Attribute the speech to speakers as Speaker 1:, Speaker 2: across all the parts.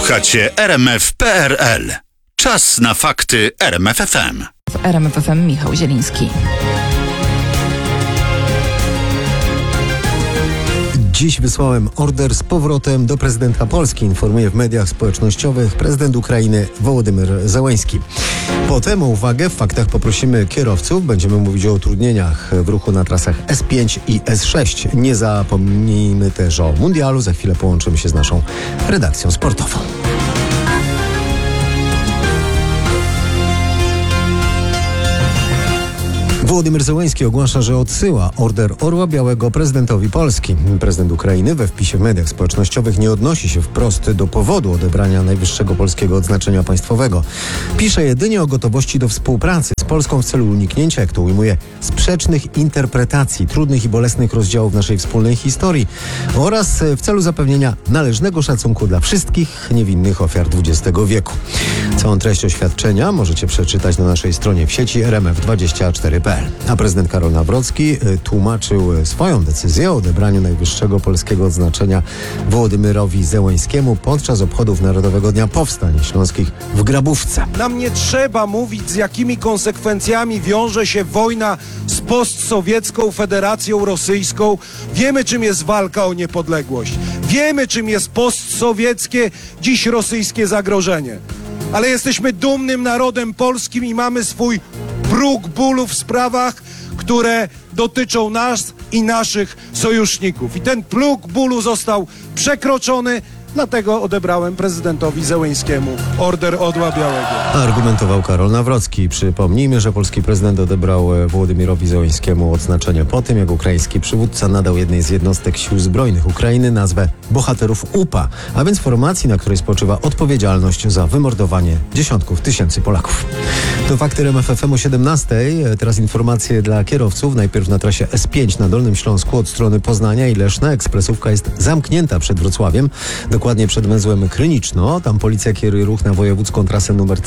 Speaker 1: Słuchacie RMF.pl. Czas na fakty RMF FM.
Speaker 2: W RMF FM Michał Zieliński.
Speaker 3: Dziś wysłałem order z powrotem do prezydenta Polski, informuje w mediach społecznościowych prezydent Ukrainy Wołodymyr Zełenski. Potem o uwagę w faktach poprosimy kierowców. Będziemy mówić o utrudnieniach w ruchu na trasach S5 i S6. Nie zapomnijmy też o mundialu. Za chwilę połączymy się z naszą redakcją sportową. Wołodymyr Zełenski ogłasza, że odsyła order Orła Białego prezydentowi Polski. Prezydent Ukrainy we wpisie w mediach społecznościowych nie odnosi się wprost do powodu odebrania najwyższego polskiego odznaczenia państwowego. Pisze jedynie o gotowości do współpracy z Polską w celu uniknięcia, jak to ujmuje, sprzecznych interpretacji, trudnych i bolesnych rozdziałów naszej wspólnej historii oraz w celu zapewnienia należnego szacunku dla wszystkich niewinnych ofiar XX wieku. Całą treść oświadczenia możecie przeczytać na naszej stronie w sieci rmf24.pl. A prezydent Karol Nawrocki tłumaczył swoją decyzję o odebraniu najwyższego polskiego odznaczenia Wołodymyrowi Zełenskiemu podczas obchodów Narodowego Dnia Powstań Śląskich w Grabówce.
Speaker 4: Nam nie trzeba mówić, z jakimi konsekwencjami wiąże się wojna z postsowiecką Federacją Rosyjską. Wiemy, czym jest walka o niepodległość. Wiemy, czym jest postsowieckie, dziś rosyjskie zagrożenie. Ale jesteśmy dumnym narodem polskim i mamy swój próg bólu w sprawach, które dotyczą nas i naszych sojuszników. I ten próg bólu został przekroczony, dlatego odebrałem prezydentowi Zełenskiemu order Orła Białego.
Speaker 3: Argumentował Karol Nawrocki. Przypomnijmy, że polski prezydent odebrał Wołodymyrowi Zełenskiemu odznaczenie po tym, jak ukraiński przywódca nadał jednej z jednostek sił zbrojnych Ukrainy nazwę Bohaterów UPA, a więc formacji, na której spoczywa odpowiedzialność za wymordowanie dziesiątków tysięcy Polaków. To fakty RMF FM o 17:00. Teraz informacje dla kierowców. Najpierw na trasie S5 na Dolnym Śląsku od strony Poznania i Leszna ekspresówka jest zamknięta przed Wrocławiem, dokładnie przed węzłem Kryniczno. Tam policja kieruje ruch na wojewódzką trasę numer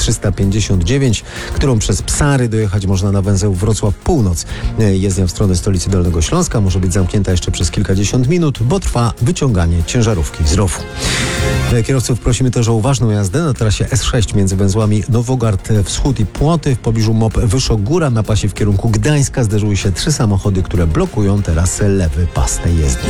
Speaker 3: 359, którą przez Psary dojechać można na węzeł Wrocław Północ. Jezdnia w stronę stolicy Dolnego Śląska może być zamknięta jeszcze przez kilkadziesiąt minut, bo trwa wyciąganie ciężarówki z rowu. Kierowców prosimy też o uważną jazdę na trasie S6 między węzłami Nowogard Wschód i Płoty w pobliżu MOP Wyszogóra. Na pasie w kierunku Gdańska zderzyły się 3 samochody, które blokują teraz lewy pas tej jezdni.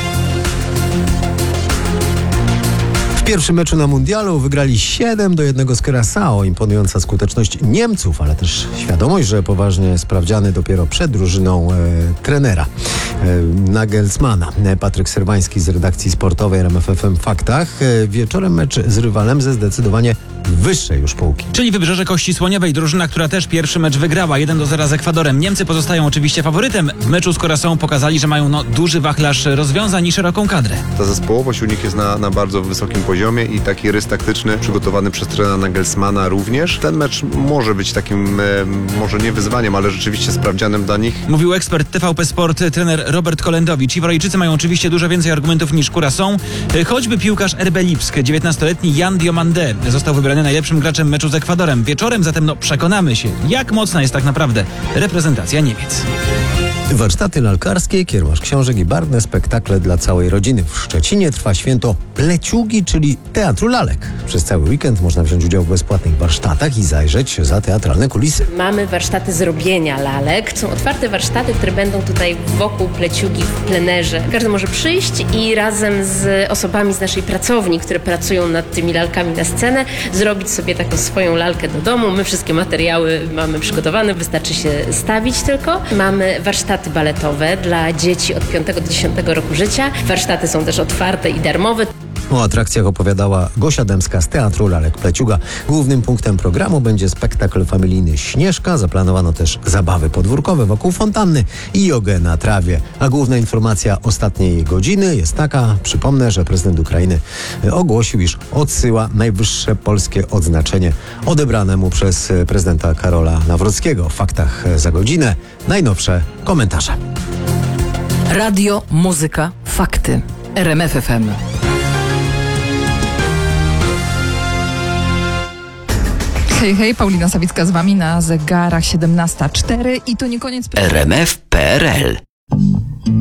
Speaker 3: W pierwszym meczu na mundialu wygrali 7-1 z Curaçao. Imponująca skuteczność Niemców, ale też świadomość, że poważnie sprawdziany dopiero przed drużyną trenera Nagelsmana. Patryk Serwański z redakcji sportowej RMF FM Faktach. Wieczorem mecz z rywalem ze zdecydowanie wyższej już półki.
Speaker 5: Czyli Wybrzeże Kości Słoniowej, drużyna, która też pierwszy mecz wygrała 1-0 z Ekwadorem. Niemcy pozostają oczywiście faworytem. W meczu z Curaçao pokazali, że mają duży wachlarz rozwiązań i szeroką kadrę.
Speaker 6: Ta zespołowość u nich jest na bardzo wysokim poziomie i taki rys taktyczny przygotowany przez trenera Nagelsmana również. Ten mecz może być takim, może nie wyzwaniem, ale rzeczywiście sprawdzianem dla nich.
Speaker 5: Mówił ekspert TVP Sport, trener Robert Kolendowicz. Iworyjczycy mają oczywiście dużo więcej argumentów niż Curaçao. Choćby piłkarz RB Lipsk, 19-letni Jan Diomande, został wybrany najlepszym graczem meczu z Ekwadorem. Wieczorem zatem przekonamy się, jak mocna jest tak naprawdę reprezentacja Niemiec.
Speaker 3: Warsztaty lalkarskie, kiermasz książek i barwne spektakle dla całej rodziny. W Szczecinie trwa święto Pleciugi, czyli Teatru Lalek. Przez cały weekend można wziąć udział w bezpłatnych warsztatach i zajrzeć za teatralne kulisy.
Speaker 7: Mamy warsztaty zrobienia lalek. Są otwarte warsztaty, które będą tutaj wokół Pleciugi w plenerze. Każdy może przyjść i razem z osobami z naszej pracowni, które pracują nad tymi lalkami na scenę, zrobić sobie taką swoją lalkę do domu. My wszystkie materiały mamy przygotowane, wystarczy się stawić tylko. Mamy warsztaty baletowe dla dzieci od 5 do 10 roku życia. Warsztaty są też otwarte i darmowe.
Speaker 3: O atrakcjach opowiadała Gosia Dębska z Teatru Lalek Pleciuga. Głównym punktem programu będzie spektakl familijny Śnieżka. Zaplanowano też zabawy podwórkowe wokół fontanny i jogę na trawie. A główna informacja ostatniej godziny jest taka, przypomnę, że prezydent Ukrainy ogłosił, iż odsyła najwyższe polskie odznaczenie odebranemu przez prezydenta Karola Nawrockiego. W faktach za godzinę najnowsze komentarze.
Speaker 2: Radio, muzyka, fakty. RMF FM. Hej, hej, Paulina Sawicka z wami na zegarach 17:04 i to nie koniec...
Speaker 8: RMF.pl